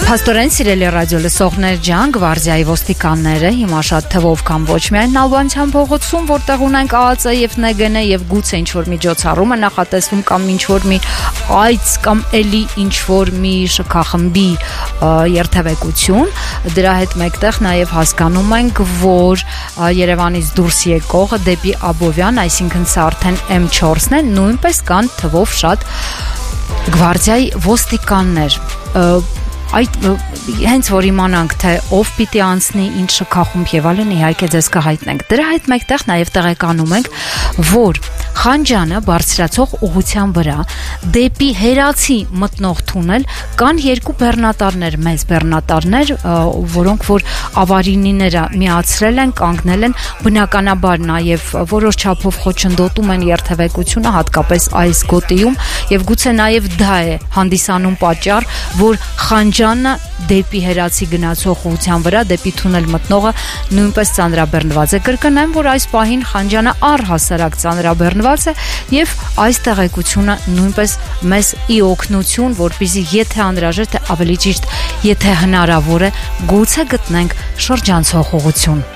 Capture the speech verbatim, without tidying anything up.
Փաստորեն սիրելի ռադիո լսողներ ջան, գվարդիայի ոստիկանները հիմա շատ թվով կամ ոչ միայն Նալբանդյան փողոցում, որտեղ ունենք ԱԱԾ եւ ՆԳՆ եւ գուցե ինչ-որ միջոցառում է նախատեսվում կամ ինչ-որ մի այց կամ էլի ինչ-որ մի շքախմբի երթևեկություն, դրա հետ մեկտեղ նաեւ հասկանում ենք, որ Երևանից դուրս եկողը դեպի Աբովյան, այսինքն սա արդեն M չորսն է, նույնպես կան թվով շատ գվարդիայի ոստիկաններ։ Այդ հենց որ իմանանք, թե ով պիտի անցնի, ինչ շքախումբ եւ այլն, իհարկե ձեզ կհայտնենք։ Դրա հետ մեկտեղ նաեւ տեղեկանում ենք, որ Խանջանը բարձրացող ուղղության վրա դեպի Հերացի մտնող թունել կան երկու բեռնատարներ, մեծ բեռնատարներ, որոնք որ ավարինիները միացրել են, կանգնել են, բնականաբար նաեւ որոշ չափով խոչընդոտում են երթևեկությունը, հատկապես այս գոտիում, եւ գուցե նաեւ դա է հանդիսանում պատճառ, որ Խանջանը դեպի Հերացի գնացող ուղղության վրա դեպի թունել մտնողը նույնպես ծանրաբեռնված է։ Կրկնեմ, որ այս պահին Խանջանը առհասարակ ծանրաբեռնված է եւ այս տեղեկությունը նույնպես մեզ ի օգնություն, որպեսզի եթե անհրաժեշտ է, ավելի ճիշտ, եթե հնարավոր է, գուցե գտնենք շրջանցող ուղղություն։